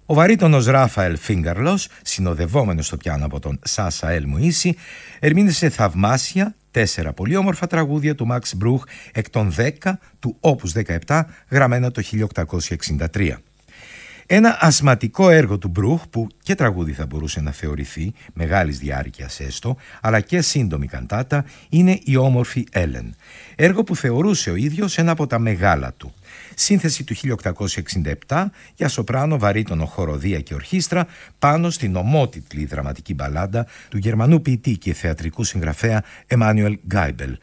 Ο βαρύτονος Ράφαελ Φίγκαρλος, συνοδευόμενος στο πιάνο από τον Σάσα Ελ Μουίση, ερμήνευσε θαυμάσια 4 πολύ όμορφα τραγούδια του Μαξ Μπρούχ εκ των 10 του Όπους 17, γραμμένα το 1863. Ένα ασματικό έργο του Μπρούχ, που και τραγούδι θα μπορούσε να θεωρηθεί, μεγάλης διάρκειας έστω, αλλά και σύντομη καντάτα, είναι η όμορφη Έλεν. Έργο που θεωρούσε ο ίδιος ένα από τα μεγάλα του. Σύνθεση του 1867 για σοπράνο, βαρύτονο, χοροδία και ορχήστρα πάνω στην ομότιτλη δραματική μπαλάντα του Γερμανού ποιητή και θεατρικού συγγραφέα Εμμάνουελ Γκάιμπελ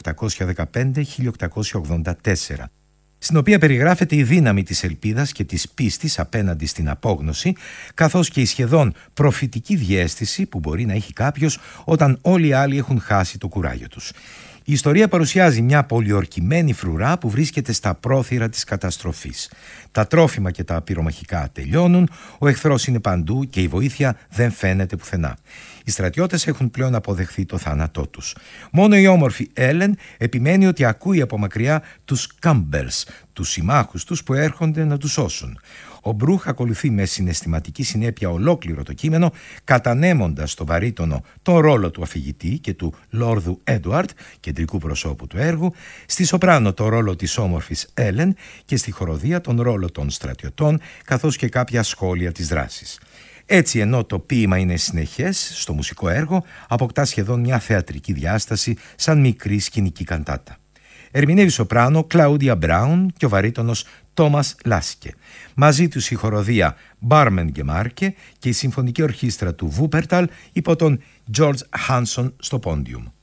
1815-1884, στην οποία περιγράφεται η δύναμη της ελπίδας και της πίστης απέναντι στην απόγνωση, καθώς και η σχεδόν προφητική διαίσθηση που μπορεί να έχει κάποιος όταν όλοι οι άλλοι έχουν χάσει το κουράγιο τους. Η ιστορία παρουσιάζει μια πολιορκημένη φρουρά που βρίσκεται στα πρόθυρα της καταστροφής. Τα τρόφιμα και τα πυρομαχικά τελειώνουν, ο εχθρός είναι παντού και η βοήθεια δεν φαίνεται πουθενά. Οι στρατιώτες έχουν πλέον αποδεχθεί το θάνατό τους. Μόνο η όμορφη Έλεν επιμένει ότι ακούει από μακριά τους Κάμπελς, τους συμμάχους τους που έρχονται να τους σώσουν. Ο Μπρούχ ακολουθεί με συναισθηματική συνέπεια ολόκληρο το κείμενο, κατανέμοντας στο βαρύτονο τον ρόλο του αφηγητή και του Λόρδου Έντουαρτ, κεντρικού προσώπου του έργου, στη σοπράνο το ρόλο της όμορφης Έλεν και στη χοροδία τον ρόλο των στρατιωτών, καθώς και κάποια σχόλια της δράσης. Έτσι, ενώ το ποίημα είναι συνεχές, στο μουσικό έργο αποκτά σχεδόν μια θεατρική διάσταση σαν μικρή σκηνική καντάτα. Ερμηνεύει σοπράνο Κλαούντια Μπράουν και ο βαρύτονος Τόμας Λάσκε. Μαζί τους η χοροδία Μπάρμεν Γκεμάρκε και η συμφωνική ορχήστρα του Βούπερταλ υπό τον Τζορτζ Χάνσον στο πόντιουμ.